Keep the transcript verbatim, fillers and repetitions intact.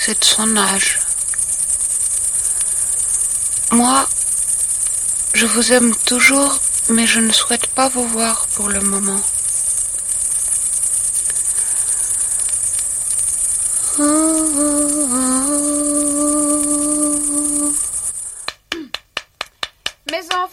c'est de son âge. Moi, je vous aime toujours, mais je ne souhaite pas vous voir pour le moment.